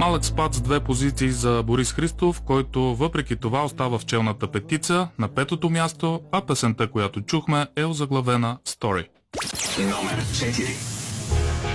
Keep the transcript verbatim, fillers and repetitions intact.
Малък спад с две позиции за Борис Христов, който въпреки това остава в челната петица на петото място, а песента, която чухме, е озаглавена Story. Номер четири.